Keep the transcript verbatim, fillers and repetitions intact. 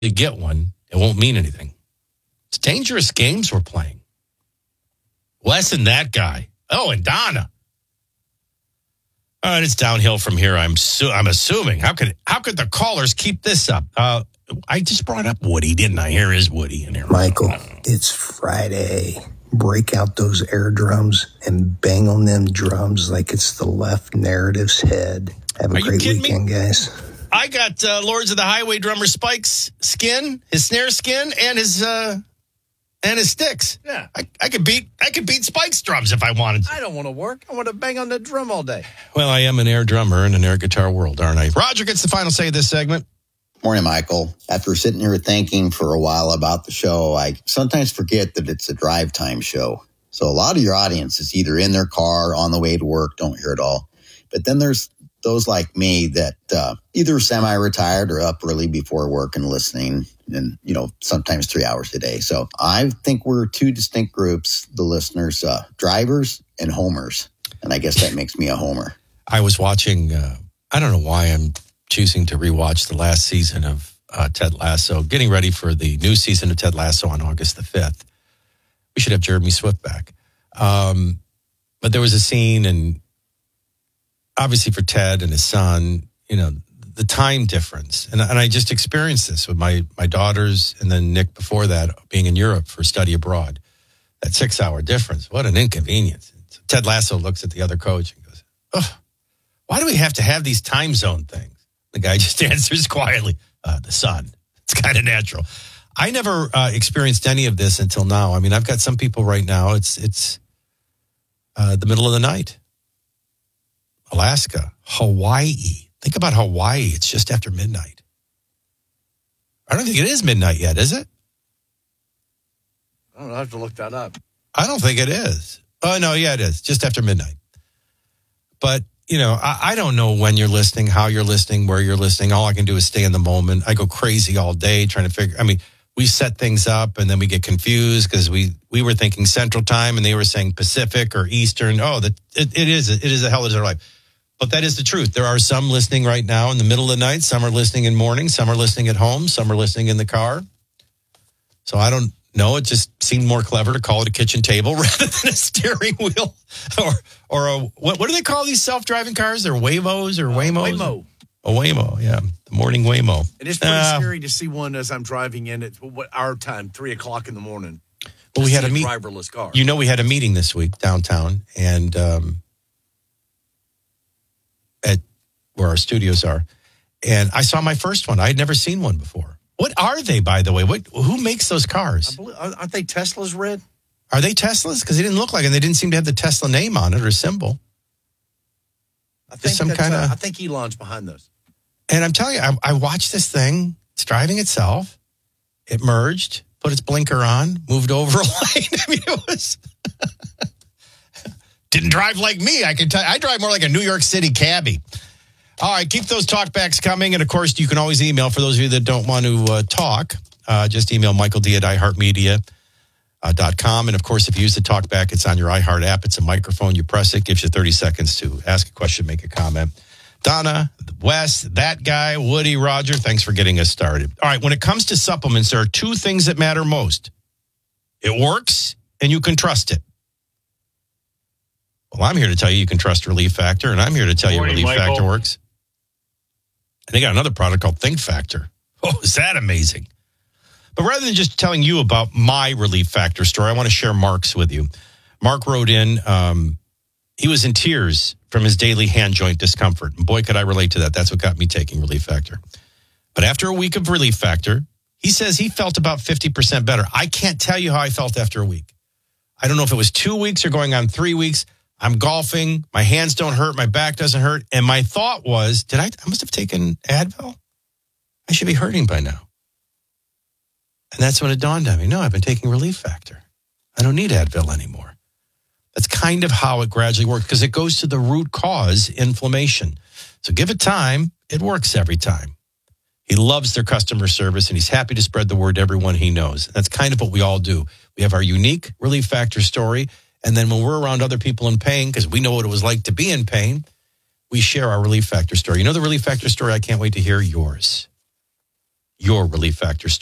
you get one, it won't mean anything. It's dangerous games we're playing. Wes and that guy. Oh, and Donna. All right, it's downhill from here. I'm su- I'm assuming. How could how could the callers keep this up? Uh, I just brought up Woody, didn't I? Here is Woody in here. Michael, it's Friday. Break out those air drums and bang on them drums like it's the left narrative's head. Have a Are great weekend, me? guys. I got uh, Lords of the Highway drummer Spike's skin, his snare skin, and his uh, and his sticks. Yeah, I, I could beat I could beat Spike's drums if I wanted to. I don't want to work. I want to bang on the drum all day. Well, I am an air drummer in an air guitar world, aren't I? Roger gets the final say of this segment. Morning, Michael. After sitting here thinking for a while about the show, I sometimes forget that it's a drive time show. So a lot of your audience is either in their car, on the way to work, don't hear it all. But then there's those like me that uh, either semi-retired or up early before work and listening, and, you know, sometimes three hours a day. So I think we're two distinct groups, the listeners, uh, drivers and homers. And I guess that makes me a homer. I was watching, uh, I don't know why I'm choosing to rewatch the last season of uh, Ted Lasso, getting ready for the new season of Ted Lasso on August the fifth. We should have Jeremy Swift back. Um, but there was a scene, and obviously for Ted and his son, you know, the time difference. And, and I just experienced this with my, my daughters and then Nick before that being in Europe for study abroad. That six-hour difference, what an inconvenience. So Ted Lasso looks at the other coach and goes, oh, why do we have to have these time zone things? The guy just answers quietly, uh, the sun. It's kind of natural. I never uh, experienced any of this until now. I mean, I've got some people right now, it's it's uh, the middle of the night. Alaska, Hawaii. Think about Hawaii. It's just after midnight. I don't think it is midnight yet, is it? I don't know. I have to look that up. I don't think it is. Oh, no, yeah, it is. Just after midnight. But, you know, I, I don't know when you're listening, how you're listening, where you're listening. All I can do is stay in the moment. I go crazy all day trying to figure. I mean, we set things up and then we get confused because we, we were thinking Central Time and they were saying Pacific or Eastern. Oh, that it, it is. It is a hell of a life. But that is the truth. There are some listening right now in the middle of the night. Some are listening in morning. Some are listening at home. Some are listening in the car. So I don't know. It just seemed more clever to call it a kitchen table rather than a steering wheel or or a, what, what do they call these self-driving cars? They're Waymos or Waymos? Uh, Waymo. A Waymo, yeah. The morning Waymo. It is pretty uh, scary to see one as I'm driving in at what our time, three o'clock in the morning. Well, we had a, a meet- driverless car. You know, we had a meeting this week downtown and um, at where our studios are. And I saw my first one. I had never seen one before. What are they, by the way? What? Who makes those cars? I believe, aren't they Teslas, Red? Are they Teslas? Because they didn't look like it. They didn't seem to have the Tesla name on it or symbol. I think some that's, kinda- uh, I think Elon's behind those. And I'm telling you, I, I watched this thing. It's driving itself. It merged, put its blinker on, moved over a lane. I mean, it was... Didn't drive like me, I can tell you. I drive more like a New York City cabbie. All right, keep those talkbacks coming. And, of course, you can always email. For those of you that don't want to uh, talk, uh, just email Michael D at iHeartMedia dot com. And, of course, if you use the talkback, it's on your iHeart app. It's a microphone. You press it. Gives you thirty seconds to ask a question, make a comment. Donna, Wes, that guy, Woody, Roger, thanks for getting us started. All right, when it comes to supplements, there are two things that matter most. It works, and you can trust it. Well, I'm here to tell you you can trust Relief Factor, and I'm here to tell Morning, you Relief Michael. Factor works. And they got another product called Think Factor. Oh, is that amazing? But rather than just telling you about my Relief Factor story, I want to share Mark's with you. Mark wrote in, um, he was in tears from his daily hand joint discomfort. And boy, could I relate to that. That's what got me taking Relief Factor. But after a week of Relief Factor, he says he felt about fifty percent better. I can't tell you how I felt after a week. I don't know if it was two weeks or going on three weeks. I'm golfing. My hands don't hurt. My back doesn't hurt. And my thought was, did I, I must have taken Advil? I should be hurting by now. And that's when it dawned on me. No, I've been taking Relief Factor. I don't need Advil anymore. That's kind of how it gradually works because it goes to the root cause, inflammation. So give it time. It works every time. He loves their customer service, and he's happy to spread the word to everyone he knows. That's kind of what we all do. We have our unique Relief Factor story, and then when we're around other people in pain, because we know what it was like to be in pain, we share our Relief Factor story. You know the Relief Factor story? I can't wait to hear yours. your Relief Factor story.